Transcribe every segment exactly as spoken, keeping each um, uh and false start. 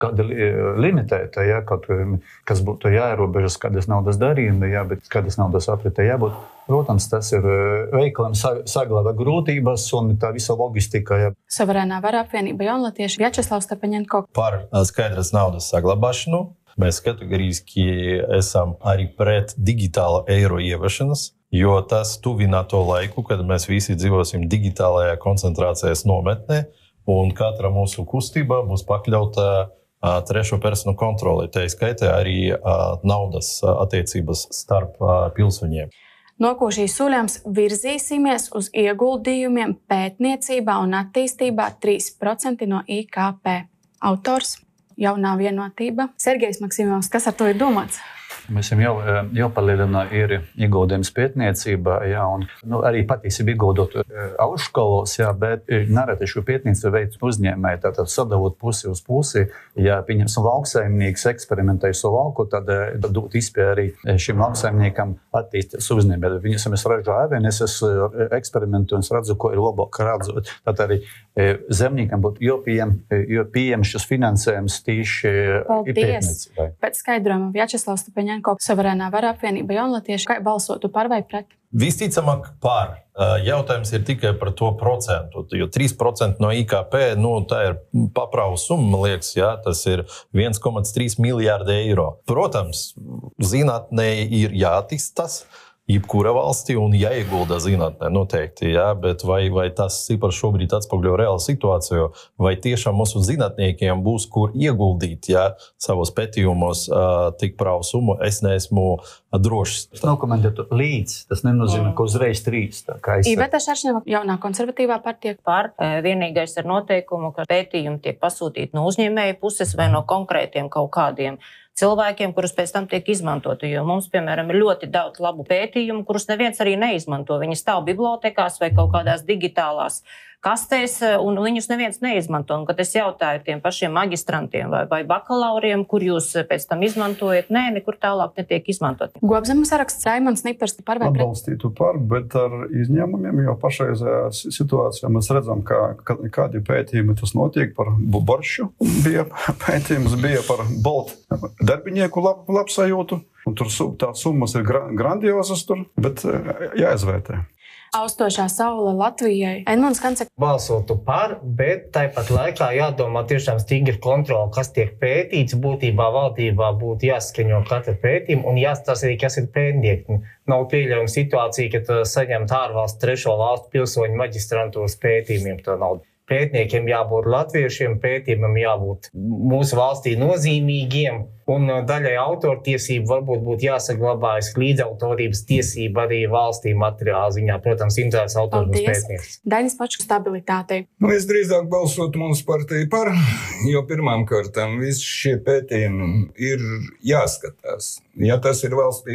kāda limitēta, ja, kaut, kas būtu jāierobežas, kādas naudas darījumi, ja, bet kādas naudas apritē jābūt. Protams, tas ir veikalam saglabā grūtības un tā visa logistika. Ja. Suverēnā vara apvienība Jaunlatvieši Vjačeslavs Stepaņenko. Par skaidras naudas saglabāšanu mēs kategoriski esam arī pret digitāla eiro ieviešanas, jo tas tuvina to laiku, kad mēs visi dzīvosim digitālajā koncentrācijas nometnē un katra mūsu kustība būs pakļauta trešo personu kontroli. Tā skaitā arī naudas attiecības starp pilsoņiem. No ko šīs soļams virzīsimies uz ieguldījumiem pētniecībā un attīstībā trīs procenti no I K P. Autors Jaunā vienotība. Sergejs Maksimovs, kas ar to ir domāts? Mēs jau jāpalielina ir ieguldījums pētniecībā, jā, un nu, arī patiesībā ieguldot augšskolos, jā, bet nereti šo pētniecību veids uzņēmēji, tātad sadalot pusi uz pusi. Ja pieņemsim lauksaimnieks eksperimentēju savu lauku, tad dot izpēju arī šim lauksaimniekam attīstīt uzņēmēju. Viņas es ražu ēvien, es esmu eksperimentu un es redzu, ko ir labāk redzot. Tad arī zemniekam būtu jopiem, jopiem šis finansējums tīši pētniecībai. Pēc skaidrojuma Vjačeslavs Stepaņenko, Suverēnā vara apvienība Jaunlatvieši, kā balsotu par vai pret? Visticamāk par. Jautājums ir tikai par to procentu, jo trīs procenti no I K P, nu, tā ir paprāvu summa, man liekas, jā, tas ir viens komats trīs miljārdi eiro. Protams, zinātnē ir jāattīstās jebkura valstī un jāiegulda zinātnē noteikti, jā, bet vai, vai tas cipars šobrīd atspoguļo reālu situāciju, vai tiešām mūsu zinātniekiem būs, kur ieguldīt, jā, savos pētījumos tik prāvu summu, es neesmu drošs. Tas nav komentētu līdz, tas nenozīmē, ka uzreiz trīs. Iveta Šaršņeva, Jaunā konservatīvā partija. Par vienīgais ar noteikumu, ka pētījumi tiek pasūtīti no uzņēmēja puses vai no konkrētiem kaut kādiem cilvēkiem, kurus pēc tam tiek izmantoti, jo mums, piemēram, ir ļoti daudz labu pētījumu, kurus neviens arī neizmanto. Viņi stāv bibliotekās vai kaut kādās digitālās kastēs, un viņus neviens neizmanto. Un, kad es jautāju tiem pašiem magistrantiem vai, vai bakalauriem, kur jūs pēc tam izmantojat, nē, nekur tālāk netiek izmantot. Gobzemes saraksts Raimons Nipers par vai pret? Atbalstītu par, bet ar izņēmumiem, jo pašreizējā situācijā mēs redzam, kā, kādi pētījumi tas notiek par boršu. Bija pētījums, bija par Bolt darbinieku lab, labsajūtu, un tur tā summas ir grandiozas tur, bet jāizvērtē. Austošā saule Latvijai. Edmunds Kancek. Balsotu par, bet tāpat laikā jādomā tiešām stingri kontroli, kas tiek pētīts. Būtībā valdībā būtu jāskaņo katra pētījuma un jāstāsta arī, kas ir pētnieki. Nav pieļaujama situācija, ka saņemt ārvalstu trešo valstu pilsoņu maģistrantos pētījumiem to naudu. Pētniekiem jābūt latviešiem, pētījumam jābūt mūsu valstī nozīmīgiem, un daļai autortiesību varbūt būtu jāsaglabājas līdzautorības tiesība arī valstī materiāla ziņā. Protams, interesēs autors pētnieks. Dainis Počku stabilitātei. Nu, es drīzāk balsotu mūsu partiju par, jo pirmām kārtām visi šie pētījumi ir jāskatās. Ja tas ir valstī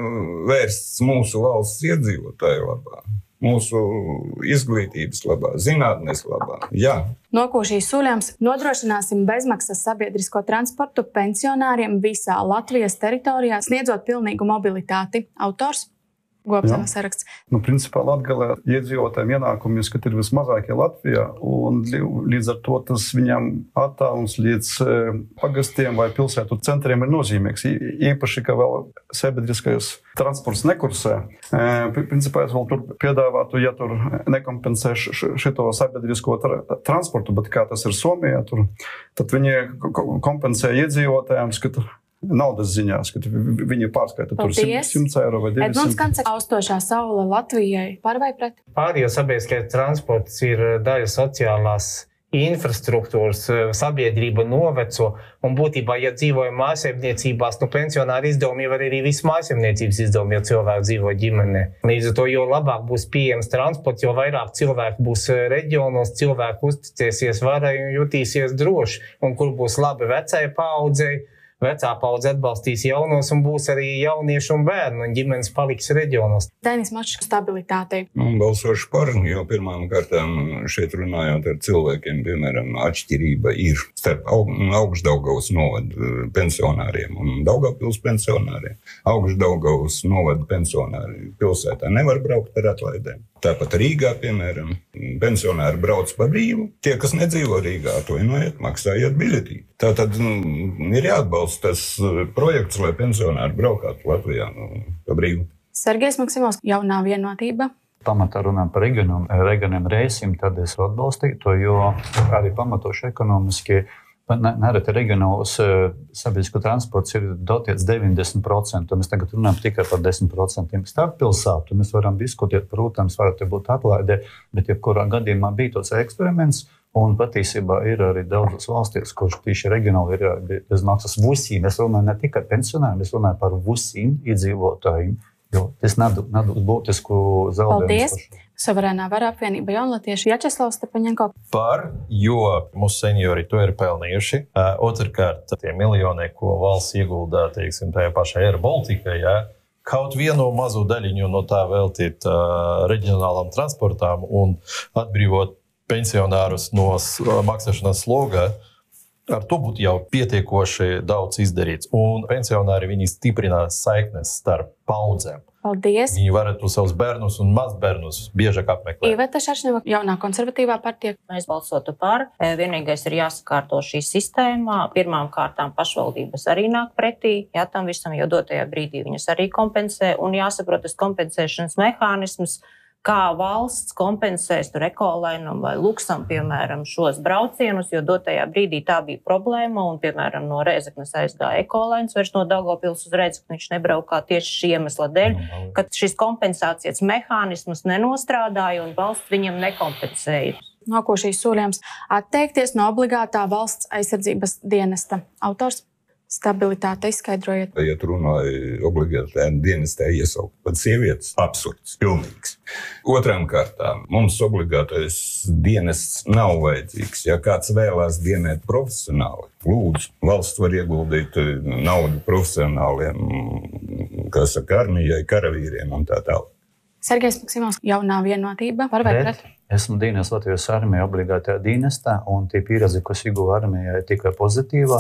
vērsts mūsu valsts iedzīvotāju labā, mūsu izglītības labā, zinātnes labā. Jā. No ko šīs soļams nodrošināsim bezmaksas sabiedrisko transportu pensionāriem visā Latvijas teritorijā, sniedzot pilnīgu mobilitāti. Autors Gobzemes saraksts. Nu, principā Latgalē iedzīvotājiem ienākumi, skat, ir vismazākie Latvijā, un līdz ar to tas viņam attālums līdz pagastiem vai pilsētu centriem ir nozīmīgs. Īpaši, ka vēl sabiedriskais transports nekursē. Principā es vēl tur piedāvātu, ja tur nekompensē šito sabiedrisko tra transportu, bet kā tas ir Somijā, tur, tad viņi kompensē iedzīvotājiem, skat, naudas ziņās, ka viņi pārskaita tur simt eiro vai divsimt. Edmunds Kancek, austošā saule Latvijai. Par vai pret? Pār, jo sabiedriskais transports ir daļa sociālās infrastruktūras, sabiedrība noveco, un būtībā, ja dzīvojam mājasemniecībās, nu pensionāri izdevumi var arī visu mājasemniecības izdevumi, ja cilvēki dzīvo ģimenē. Līdz ar to, jo labāk būs pieejams transports, jo vairāk cilvēku būs reģionos, cilvēku uzticēsies varai un jutīsies droši, un kur būs labi vecai paaudzei, vecā paudze atbalstīs jaunos un būs arī jaunieši un bērni un ģimenes paliks reģionos. Dainis Mačs stabilitātei. Nu, balsošu par, jo pirmām kārtām šeit runājot ar cilvēkiem, piemēram, atšķirība ir starp aug, Augšdaugavas novada pensionāriem un Daugavpils pensionāriem. Augšdaugavas novada pensionāri pilsētā nevar braukt par atlaidēm. Tāpat Rīgā, piemēram, pensionāri brauc pa brīvu. Tie, kas nedzīvo Rīgā, to inojiet, maksājiet biļetīti. Tātad nu, ir jāatbalsta tas projekts, lai pensionāri braukātu Latvijā nu, pa brīvu. Sergejs Maksimovs, Jaunā vienotība. Pamatā runājam par regioniem reisim, tad es atbalstītu, jo arī pamatoši ekonomiski nereti reģionāls sabiedrisko transports ir doties deviņdesmit procenti. Mēs tagad runājam tikai par desmit procentiem. Starp pilsētu mēs varam diskutēt, protams, varētu būt atlaide, bet jebkurā gadījumā bija tos eksperiments. Un patiesībā ir arī daudzas valstīs, kurš tieši reģionāli ir bez maksas visiem. Es runāju ne tikai pensionāriem, es runāju par visiem iedzīvotājiem, jo tas nedod būtisku zaudējumu. Paldies! Suverēnā vara apvienība Jaunlatvieši Vjačeslavs Stepaņenko. Par, jo mūsu seniori to ir pelnījuši. Otrkārt, tie miljoni, ko valsts ieguldā, teiksim, tajā pašā Air Baltica, ja, kaut vienu mazu daļiņu no tā veltīt uh, reģionālam transportām un atbrīvot pensionārus no maksāšanas sloga, ar to būtu jau pietiekoši daudz izdarīts. Un pensionāri viņi stiprinās saiknes starp paudzēm. Paldies! Viņi varētu savus bērnus un mazbērnus biežāk apmeklēt. Iveta Šaršņeva, Jaunā konservatīvā partija. Mēs balsotu par. Vienīgais ir jāsakārto šī sistēma. Pirmām kārtām pašvaldības arī nāk pretī. Jā, tam visam, jo dotajā brīdī viņas arī kompensē. Un jāsaprot, tas kompensēšanas mehānisms, kā valsts kompensēs tur Ekolainam vai Luksam, piemēram, šos braucienus, jo dotajā brīdī tā bija problēma, un, piemēram, no Rēzeknes aizgāja Ekolains, vairs no Daugavpils uz Rēzekni viņš nebraukā tieši šī iemesla dēļ, ka šis kompensācijas mehānisms nenostrādāja un valsts viņam nekompensēja. Nākošais soļams - atteikties no obligātā valsts aizsardzības dienesta. Autors? Stabilitāte, izskaidrojiet. Ja tu runāji obligātajā dienestā iesaukt pat sievietes, absurds, pilnīgs. Otrām kārtām, mums obligātais dienests nav vajadzīgs. Ja kāds vēlās dienēt profesionāli, lūdzu, valsts var ieguldīt naudu profesionāliem, kā saka, armijai, karavīriem un tā tālāk. Sergejs Maksimovs, Jaunā vienotība. Par vai pret? Esmu dienas Latvijas armijā obligātajā dienestā, un tie pieredze, kas ieguva armijā, ir tikai pozitīva.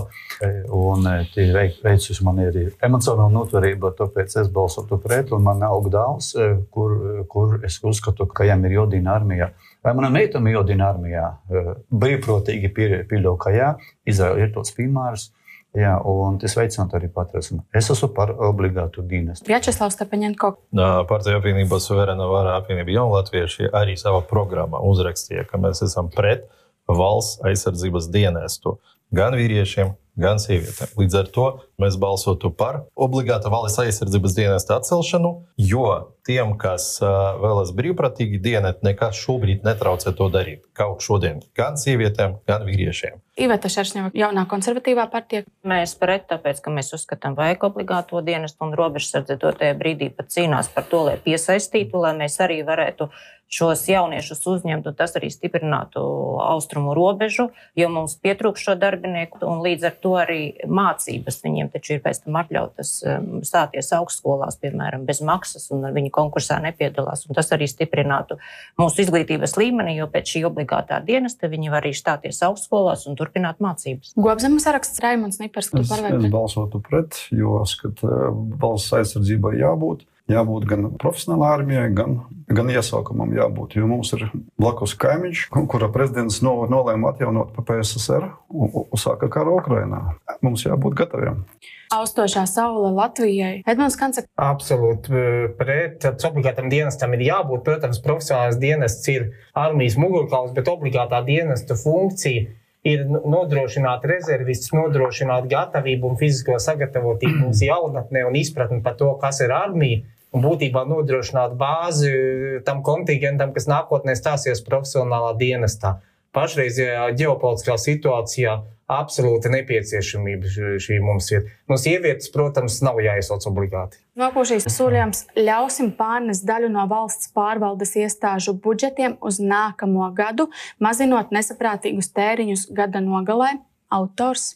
Un tie veicis man ir emocionāla notvarība, tāpēc es balsotu pret, un man nav daudz, kur, kur es uzskatu, ka jām ir jodina armijā. Vai manam meitam ir jodina armijā? Brīvprātīgi pieļauju, ka jā, Izraela ir tos piemērs. Jā, un tas veicināt arī patvērsmu. Es esmu par obligātu dienestu. Vjačeslavs Stepaņenko. Partija apvienība Suverēnā vara apvienība Jaunlatvieši arī savā programmā uzrakstīja, ka mēs esam pret valsts aizsardzības dienestu gan vīriešiem, gan sievietēm. Līdz ar to mēs balsotu par obligāta valsts aizsardzības dienesta atcelšanu, jo tiem, kas uh, vēlas brīvprātīgi dienēt, nekas šobrīd netraucē to darīt. Kaut šodien gan sievietēm, gan vīriešiem. Iveta Šaršņeva, Jaunā konservatīvā partija. Mēs pret, tāpēc, ka mēs uzskatām vajag obligāto dienestu, un robežsardze dotajā brīdī pat cīnās par to, lai piesaistītu, lai mēs arī varētu šos jauniešus uzņemt, un tas arī stiprinātu austrumu robežu, jo mums pietrūkst šo darbinieku, un līdz ar to arī mācības viņiem taču ir pēc tam atļautas stāties augstskolās, piemēram, bez maksas, un viņi konkursā nepiedalās, un tas arī stiprinātu mūsu izglītības līmeni, jo pēc šī obligātā dienesta viņi var arī stāties augstskolās un turpināt mācības. Gobzemu saraksts Raimonds Nipars. Es, es balsotu pret, jo skat, valsts aizsardzībai jābūt. Jābūt gan profesionālā armijai, gan, gan iesaukumam jābūt. Jo mums ir blakus kaimiņš, kura prezidents no, nolēma atjaunot P S S R un uzsāka karu Ukrainā. Mums jābūt gataviem. Austošā saule Latvijai. Edmunds Kancak. Absolūti pret. Tāds obligātam dienestam ir jābūt. Protams, profesionālais dienests ir armijas mugurkauls, bet obligātā dienesta funkcija ir nodrošināt rezervistus, nodrošināt gatavību un fizisko sagatavotību mums jaunatnē un izpratni par to, kas ir armija, un būtībā nodrošināt bāzi tam kontingentam, kas nākotnē stāsies profesionālā dienestā. Pašreizajā ģeopolitiskā situācijā absolūti nepieciešamība šī mums ir. No sievietes, protams, nav jāiesauc obligāti. Nākošais soļams - ļausim pārnest daļu no valsts pārvaldes iestāžu budžetiem uz nākamo gadu, mazinot nesaprātīgus tēriņus gada nogalē. Autors.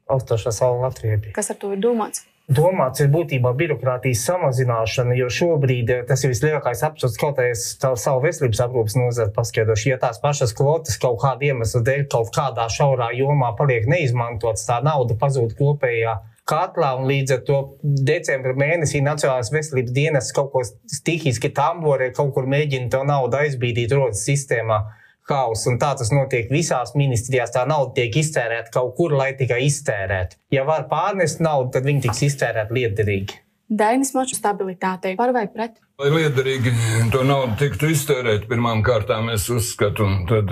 Austošā saula Latvijā. Kas ar to ir domāts? Domāts ir būtībā birokrātijas samazināšana, jo šobrīd tas ir vislielākais apšauds, kaut arī es savu veselības aprūpes nozari paskaidrošu. Ja tās pašas kvotas kaut kāda iemesla dēļ kaut kādā šaurā jomā paliek neizmantotas, tā nauda pazūd kopējā katlā, un līdz ar to decembra mēnesī Nacionālās veselības dienas kaut ko stihiski tamborē, kaut kur mēģina to naudu aizbīdīt rodas sistēmā. Haus, un tā tas notiek visās ministrijās, tā nauda tiek iztērēta kaut kur, lai tikai iztērētu. Ja var pārnest naudu, tad viņi tiks iztērēt liederīgi. Dainis Močs stabilitātei par vai pret? Lai liederīgi to naudu tiktu iztērēt, pirmām kārtām es uzskatu, tad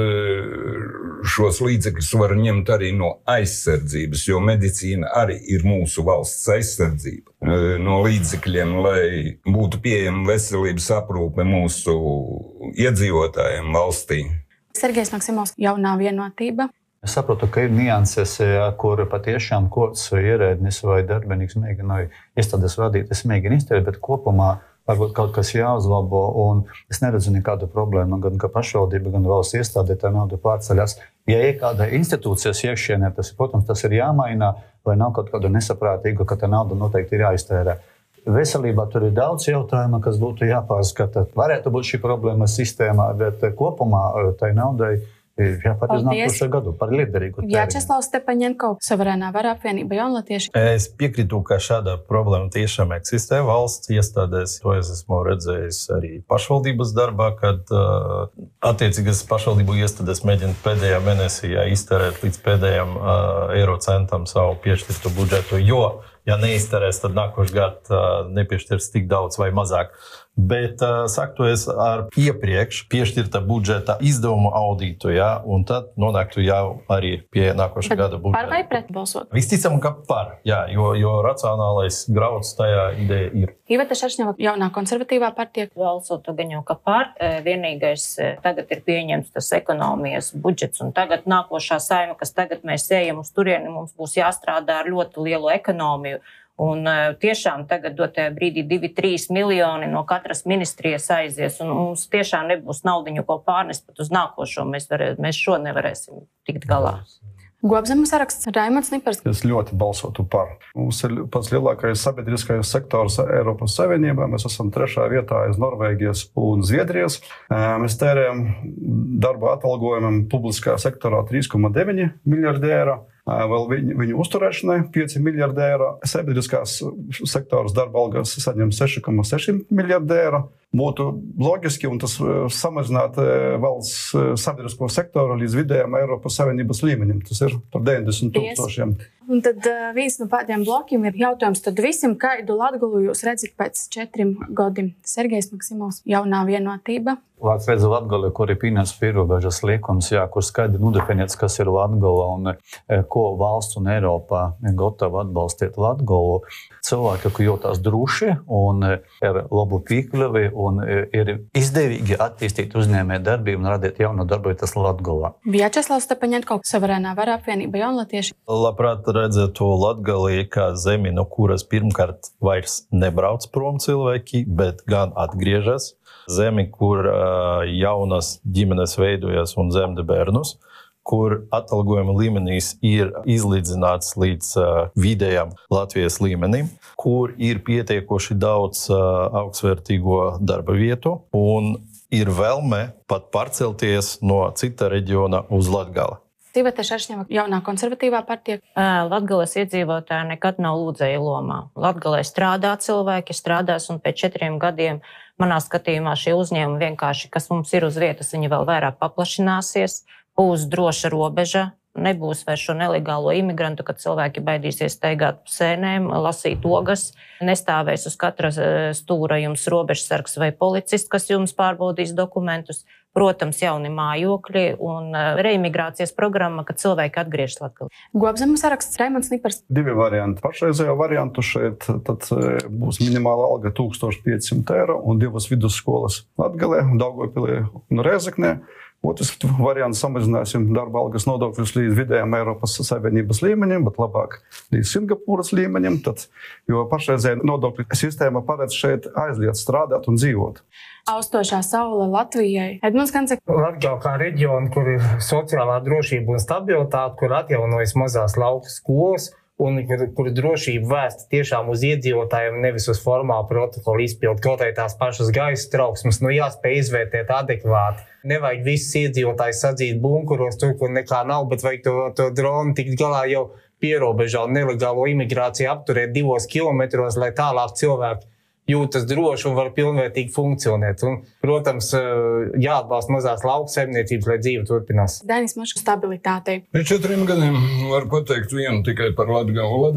šos līdzekļus var ņemt arī no aizsardzības, jo medicīna arī ir mūsu valsts aizsardzība. No līdzekļiem, lai būtu pieejama veselības aprūpe mūsu iedzīvotājiem valstī. Sergejs Maksimovs, Jaunā vienotība. Es saprotu, ka ir nianses, kur patiešām kods vai ierēdnis vai darbinīgs mēģina iestādes vadīt, es mēģinu iztērēt, bet kopumā varbūt kaut kas jāuzlabo, un es neredzu nekādu problēmu, gan ka pašvaldība, gan valsts iestādē tā nauda pārceļas. Ja ir kāda institūcijas iekšienē, tas, protams, tas ir jāmaina, lai nav kaut kāda nesaprātīga, ka tā nauda noteikti ir jāiztērē. Veselībā tur ir daudz jautājumu, kas būtu jāpārskata. Varētu būt šī problēma sistēmā, bet kopumā tai naudai jāpat uz nākošo gadu par liederīgu tēriņu. Vjačeslavs Stepaņenko, Suverēnā vara apvienība Jaunlatvieši. Es piekrītu, ka šāda problēma tiešām eksistē valsts iestādēs. To es esmu redzējis arī pašvaldības darbā, kad uh, attiecīgas pašvaldību iestādes mēģina pēdējā mēnesī iztērēt līdz pēdējam uh, eiro centam savu piešķirtu budžetu, jo ja neizterēs, tad nākošais gads uh, nepiešķirs tik daudz vai mazāk. Bet uh, saktu es ar iepriekš piešķirta budžeta izdevumu auditu, ja, un tad nonāktu jau arī pie nākošā Bet gada budžeta. Par vai pret balsot? Visticam, ka par, jā, jo, jo racionālais grauds tajā ideja ir. Iveta Šaršņeva, Jaunā konservatīvā partija. Balsotu gan jau kā par. Vienīgais tagad ir pieņemts tas ekonomijas budžets, un tagad nākošā saima, kas tagad mēs ejam uz turieni, mums būs jāstrādā ar ļoti lielu ekonomiju. Un tiešām tagad dotajā brīdī divi trīs miljoni no katras ministrijas aizies, un mums tiešām nebūs naudiņu, ko pārnest pat uz nākošo. Mēs, varē, mēs šo nevarēsim tikt galā. Gobzemes saraksts Raimonds Nipars. Es ļoti balsotu par. Mums ir pats lielākais sabiedriskais sektors Eiropas Savienībā. Mēs esam trešā vietā aiz Norvēģijas un Zviedrijas. Mēs tērējam darba atalgojumam publiskā sektorā trīs komats deviņi miljardi eiro. Vēl viņu, viņu uzturēšanai pieci miljardi eiro. Sabiedriskās sektoras darba algas saņem seši komats seši miljardi eiro. Būtu loģiski, un tas samazināt valsts sabiedrisko sektoru līdz vidējām Eiropas Savienības līmeņiem. Tas ir par deviņdesmit tūkstošiem. Un tad uh, viens no pēdējiem blokiem ir jautājums tad visam, kādu Latgulu jūs redzat pēc četriem gadiem. Sergejs Maksimovs, Jaunā vienotība. Vārds redzu Latgali, kur ir pīnās pierobežas liekums, jā, kur skaidri nodefinēts, kas ir Latgala un e, ko valsts un Eiropā ir gatava atbalstīt Latgulu. Cilvēki, kur jūtās droši un e, ir labu piekļuvi un e, ir izdevīgi attīstīt uzņēmē darbību un radīt jaunu darbu vietas Latgalā. Vjačeslavs Stepaņenko, Suverēnā vara apvienība Jaunlatvieši. Labprāt redzētu Latgali kā zemi, no kuras pirmkārt vairs nebrauc prom cilvēki, bet gan atgriežas. Zemi, kur uh, jaunas ģimenes veidojas un dzemdē bērnus, kur atalgojuma līmenis ir izlīdzināts līdz uh, vidējam Latvijas līmenim, kur ir pietiekoši daudz uh, augstvērtīgo darba vietu un ir vēlme pat pārcelties no cita reģiona uz Latgali. Iveta Šaršņeva, Jaunā konservatīvā partija. Latgales iedzīvotāji nekad nav lūdzēju lomā. Latgalē strādā cilvēki, strādās, un pēc četriem gadiem manā skatījumā šie uzņēmumi vienkārši, kas mums ir uz vietas, viņi vēl vairāk paplašināsies, būs droša robeža, nebūs vairs šo nelegālo imigrantu, kad cilvēki baidīsies steigāt pa sēnēm, lasīt ogas, nestāvēs uz katra stūra jums robežsargs vai policists, kas jums pārbaudīs dokumentus. Protams, jauni mājokļi un reimigrācijas programma, kad cilvēki atgriežas Latgalē. Gobzemes saraksts Raimonds Nipars. Divi varianti. Pašreizējo variantu šeit tad būs minimāla alga tūkstoš piecsimt eiro un divas vidusskolas Latgalē, Daugavpilī un Rēzeknē. Otrs variants samazināsim darba algas nodokļus līdz vidējām Eiropas Savienības līmeņiem, bet labāk līdz Singapūras līmeņiem, tad, jo pašreizēja nodokļu sistēma paredz šeit aizliet strādāt un dzīvot. Austošā saule Latvijai. Edmunds Kancek. Latgala kā reģiona, kur ir sociālā drošība un stabilitāte, kur atjaunojas mazās lauku skolas, un kur, kur drošība vēsta tiešām uz iedzīvotājiem, nevis uz formālu protokolu izpildu, kaut arī tās pašas gaisa trauksmes, nu jāspēj izvērtēt adekvāti. Nevajag visus iedzīvotājus sadzīt bunkuros, tur, kur nekā nav, bet vajag to, to dronu tikt galā jau pierobežā un nelegālo imigrāciju apturēt divos kilometros, lai tālāk cilvēki jūtas droši un var pilnvērtīgi funkcionēt. Un, protams, jāatbalsta mazās lauksaimniecības, lai dzīve turpinās. Dainis Mašs stabilitātei. Pēc četriem gadiem var pateikt vienu tikai par Latgalu.